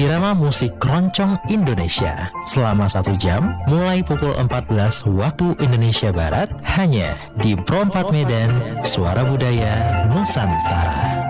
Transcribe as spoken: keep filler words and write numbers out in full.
irama musik keroncong Indonesia selama satu jam mulai pukul empat belas waktu Indonesia Barat hanya di Pro empat Medan, Suara Budaya Nusantara.